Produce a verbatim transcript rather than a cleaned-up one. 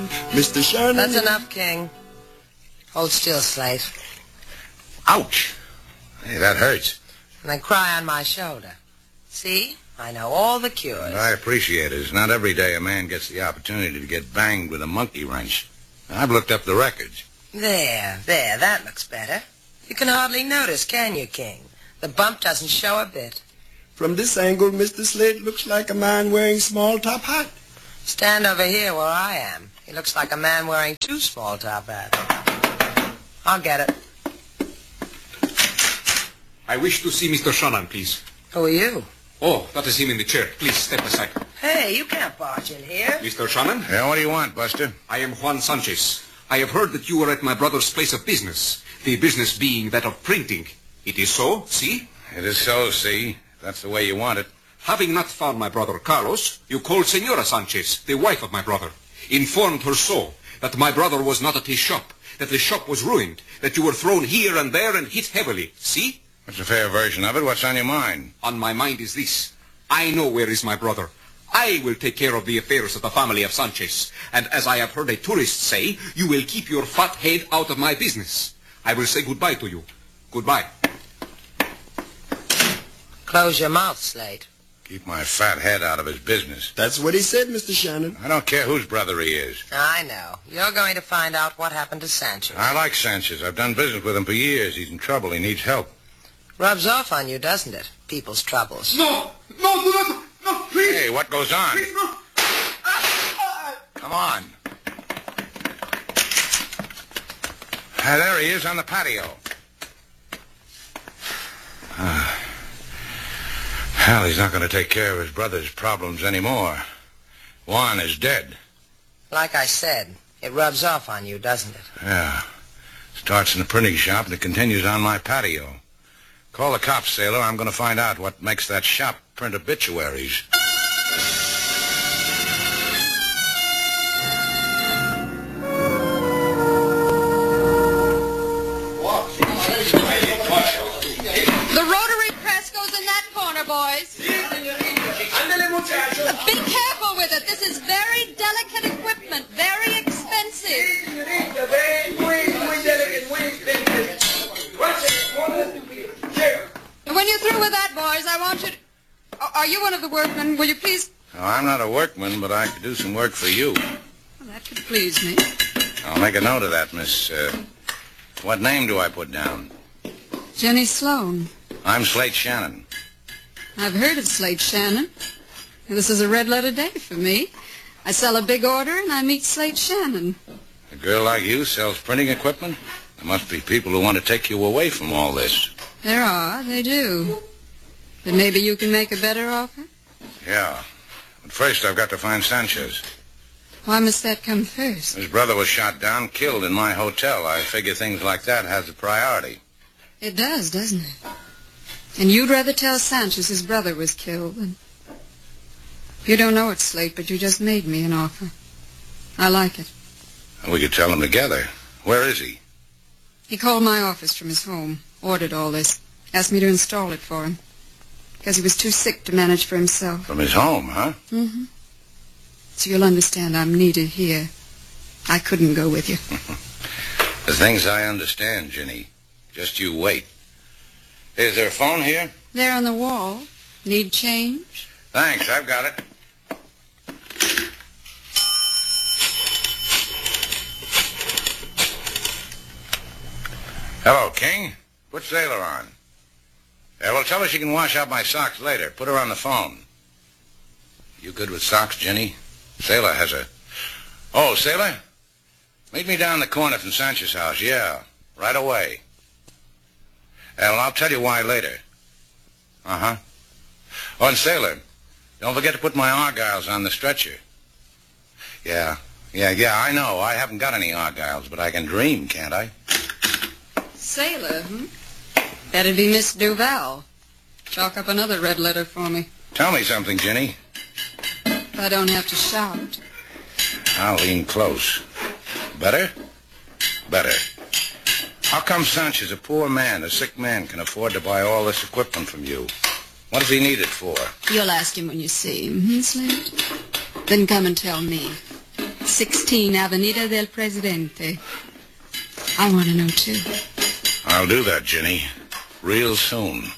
Mister Shannon. That's enough, King. Hold still, Slate. Ouch. Hey, that hurts. And then cry on my shoulder. See? I know all the cures. I appreciate it. It's not every day a man gets the opportunity to get banged with a monkey wrench. I've looked up the records. There, there, that looks better. You can hardly notice, can you, King? The bump doesn't show a bit. From this angle, Mister Slate looks like a man wearing small top hat. Stand over here where I am. He looks like a man wearing two small top hats. I'll get it. I wish to see Mister Shannon, please. Who are you? Oh, that is him in the chair. Please, step aside. Hey, you can't barge in here. Mister Shannon? Yeah, what do you want, Buster? I am Juan Sanchez. I have heard that you were at my brother's place of business. The business being that of printing. It is so, see? It is so, see? That's the way you want it. Having not found my brother Carlos, you called Senora Sanchez, the wife of my brother. Informed her so, that my brother was not at his shop, that the shop was ruined, that you were thrown here and there and hit heavily. See? That's a fair version of it. What's on your mind? On my mind is this. I know where is my brother. I will take care of the affairs of the family of Sanchez. And as I have heard a tourist say, you will keep your fat head out of my business. I will say goodbye to you. Goodbye. Close your mouth, Slate. Keep my fat head out of his business. That's what he said, Mister Shannon. I don't care whose brother he is. I know. You're going to find out what happened to Sanchez. I like Sanchez. I've done business with him for years. He's in trouble. He needs help. Rubs off on you, doesn't it? People's troubles. No! No, do not! No, please! Hey, what goes on? Please, no! Come on. Ah, there he is on the patio. Ah. Hell, he's not going to take care of his brother's problems anymore. Juan is dead. Like I said, it rubs off on you, doesn't it? Yeah. Starts in the printing shop and it continues on my patio. Call the cops, sailor. I'm going to find out what makes that shop print obituaries. The rotary press goes in that corner, boys. Be careful with it. This is very delicate equipment, very expensive. When you're through with that, boys, I want you to... Are you one of the workmen? Will you please... No, I'm not a workman, but I could do some work for you. Well, that could please me. I'll make a note of that, miss. Uh, what name do I put down? Jenny Sloan. I'm Slate Shannon. I've heard of Slate Shannon. This is a red-letter day for me. I sell a big order, and I meet Slate Shannon. A girl like you sells printing equipment? There must be people who want to take you away from all this. There are, they do. But maybe you can make a better offer? Yeah. But first I've got to find Sanchez. Why must that come first? His brother was shot down, killed in my hotel. I figure things like that has a priority. It does, doesn't it? And you'd rather tell Sanchez his brother was killed than... You don't know it, Slate, but you just made me an offer. I like it. We could tell him together. Where is he? He called my office from his home, ordered all this, asked me to install it for him, because he was too sick to manage for himself. From his home, huh? Mm-hmm. So you'll understand I'm needed here. I couldn't go with you. The things I understand, Ginny. Just you wait. Is there a phone here? There on the wall. Need change? Thanks, I've got it. Hello, King. Put Sailor on. Yeah, well, tell her she can wash out my socks later. Put her on the phone. You good with socks, Ginny? Sailor has a... Oh, Sailor? Meet me down the corner from Sanchez's house. Yeah, right away. Yeah, well, I'll tell you why later. Uh-huh. Oh, and Sailor, don't forget to put my Argyles on the stretcher. Yeah, yeah, yeah, I know. I haven't got any Argyles, but I can dream, can't I? Sailor, hmm? That'd be Miss Duval. Chalk up another red letter for me. Tell me something, Ginny. If I don't have to shout. I'll lean close. Better? Better. How come Sanchez, a poor man, a sick man, can afford to buy all this equipment from you? What does he need it for? You'll ask him when you see him, hmm, Slate? Then come and tell me. sixteen Avenida del Presidente. I want to know, too. I'll do that, Ginny. Real soon.